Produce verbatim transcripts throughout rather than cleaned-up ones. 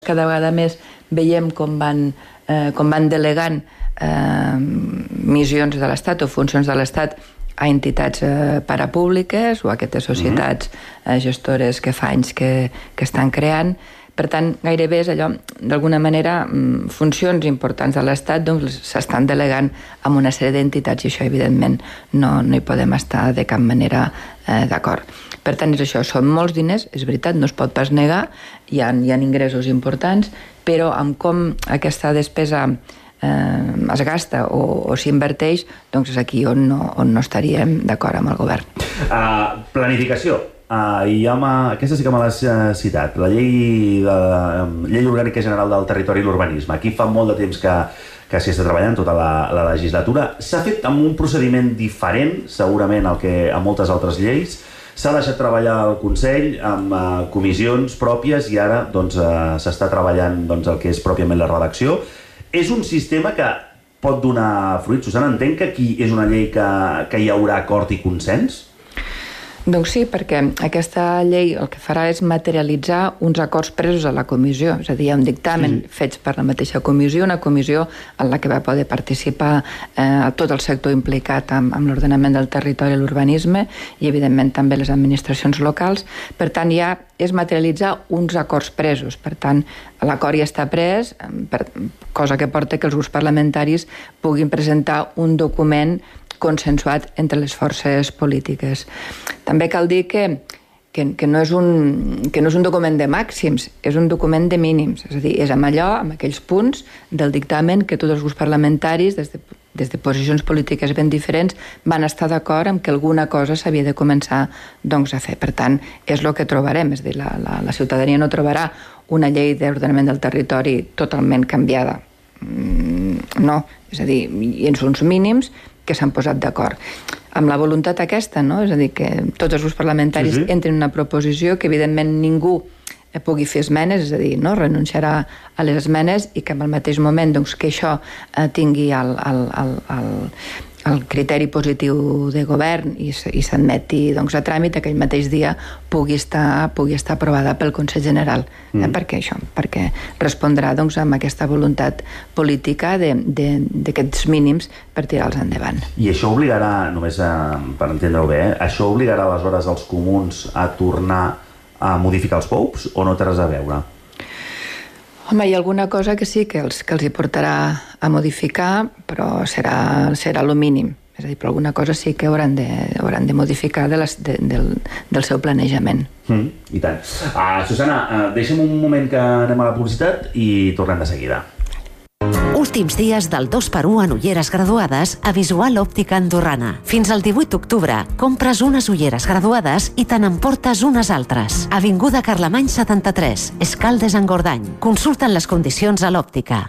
Cada vegada més veiem com van, eh, com van delegant eh, missions de l'Estat o funcions de l'Estat a entitats eh, parapúbliques o a aquestes societats eh, gestores que fa anys que, que estan creant. Per tant, gairebé és allò, d'alguna manera, funcions importants de l'Estat doncs, s'estan delegant amb una sèrie d'entitats i això, evidentment, no, no hi podem estar de cap manera eh, d'acord. Per tant, és això, són molts diners, és veritat, no es pot pas negar, hi ha, hi ha ingressos importants, però amb com aquesta despesa eh, es gasta o, o s'inverteix, doncs és aquí on no, on no estaríem d'acord amb el govern. Uh, planificació. Uh, i ja aquesta sí que me l'has uh, citat, la llei, de, um, llei orgànica general del territori i l'urbanisme. Aquí fa molt de temps que, que s'hi està treballant, tota la, la legislatura. S'ha fet amb un procediment diferent, segurament, al que a moltes altres lleis. S'ha deixat treballar el Consell amb uh, comissions pròpies i ara doncs, uh, s'està treballant doncs, el que és pròpiament la redacció. És un sistema que pot donar fruits. Susana, entenc que aquí és una llei que, que hi haurà acord i consens? Doncs sí, perquè aquesta llei el que farà és materialitzar uns acords presos a la comissió, és a dir, hi ha un dictamen sí. fets per la mateixa comissió, una comissió en la que va poder participar eh, tot el sector implicat amb, amb l'ordenament del territori i l'urbanisme i, evidentment, també les administracions locals. Per tant, ja és materialitzar uns acords presos. Per tant, l'acord ja està pres, per, cosa que porta que els grups parlamentaris puguin presentar un document consensuat entre les forces polítiques. També cal dir que, que, que, no és un, que no és un document de màxims, és un document de mínims. És a dir, és amb allò, amb aquells punts del dictamen que tots els grups parlamentaris, des de, des de posicions polítiques ben diferents, van estar d'acord amb que alguna cosa s'havia de començar doncs, a fer. Per tant, és el que trobarem. És a dir, la, la, la ciutadania no trobarà una llei d'ordenament del territori totalment canviada. Mm, no, és a dir, hi ha uns mínims que s'han posat d'acord. Amb la voluntat aquesta, no? És a dir, que tots els grups parlamentaris sí, sí. entrin en una proposició que, evidentment, ningú pugui fer esmenes, és a dir, no? renunciarà a les esmenes i que en el mateix moment doncs, que això eh, tingui el, el, el, el, el criteri positiu de govern i, i s'admeti doncs, a tràmit, aquell mateix dia pugui estar, pugui estar aprovada pel Consell General. Mm. Eh? Per què això? Perquè respondrà doncs, amb aquesta voluntat política d'aquests mínims per tirar-los endavant. I això obligarà, només a, per entendre-ho bé, eh? això obligarà aleshores els comuns a tornar a modificar els P O Us o no té res a veure? Home, hi ha alguna cosa que sí que els, que els hi portarà a modificar, però serà, serà lo mínim. És a dir, però alguna cosa sí que hauran de, hauran de modificar de les, de, del, del seu planejament. Mm, I tant. Uh, Susana, uh, deixa'm un moment que anem a la publicitat i tornem de seguida. Últims dies del dos per u en ulleres graduades a Visual Òptica Andorrana. Fins al divuit d'octubre, compres unes ulleres graduades i te n'emportes unes altres. Avinguda Carlemany setanta-tres, Escaldes-Engordany. Consulta'n les condicions a l'òptica.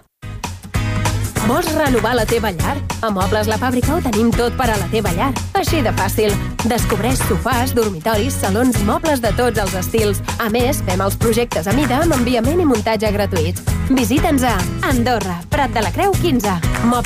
Vols renovar la teva llar? A Mobles La Fàbrica ho tenim tot per a la teva llar. Així de fàcil. Descobreix sofàs, dormitoris, salons i mobles de tots els estils. A més, fem els projectes a mida amb enviament i muntatge gratuïts. Visita'ns a Andorra, Prat de la Creu quinze.